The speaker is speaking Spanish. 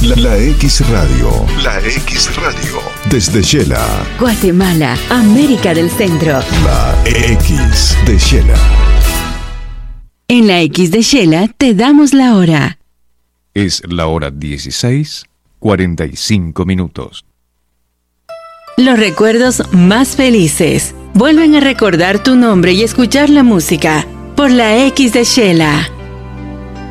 La X Radio. La X Radio. Desde Shela, Guatemala, América del Centro. La X de Shela. En la X de Shela te damos la hora. Es la hora 16:45. Los recuerdos más felices vuelven a recordar tu nombre y escuchar la música por la X de Shela.